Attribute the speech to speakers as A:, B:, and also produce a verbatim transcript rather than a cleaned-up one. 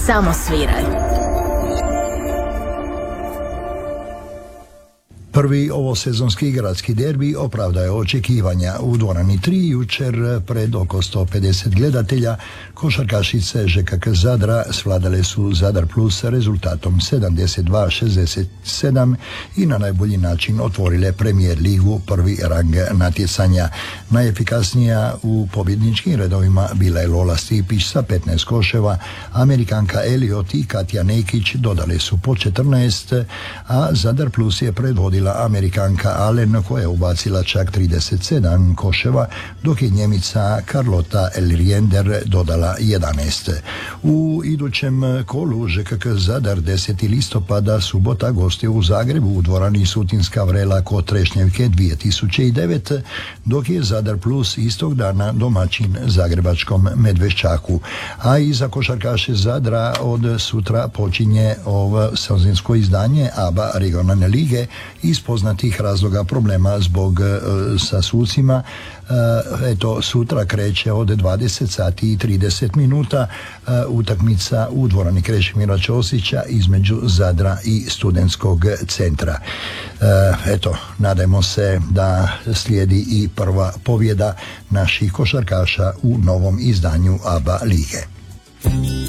A: samo sviraj.
B: Prvi ovosezonski gradski derbi opravdao očekivanja. U dvorani tri jučer pred oko sto pedeset gledatelja košarkašice Ž K K Zadra svladale su Zadar Plus rezultatom sedamdeset dva šezdeset sedam i na najbolji način otvorile Premier ligu, prvi rang natjecanja. Najefikasnija u pobjedničkim redovima bila je Lola Stipić sa petnaest koševa, Amerikanka Eliot i Katja Nekić dodale su po četrnaest, a Zadar Plus je predvodila Amerikanka Allen koja je ubacila čak trideset sedam koševa, dok je Njemica Carlota Elriender dodala jedanaest. U idućem kolu Ž K K Zadar deseti listopada subota gostuje u Zagrebu u dvorani Sutinska Vrela kod Trešnjevke dvije tisuće devet, dok je Zadar Plus istog dana domaćin zagrebačkom Medveščaku. A i za košarkaše Zadra od sutra počinje ovo sezonsko izdanje A B A regionalne lige iz poznatih razloga problema zbog e, sa sucima. E, eto, sutra kreće od dvadeset sati i trideset minuta e, utakmica u dvorani Krešimira Ćosića između Zadra i Studentskog centra. E, eto, nadajmo se da slijedi i prva pobjeda naših košarkaša u novom izdanju A B A lige.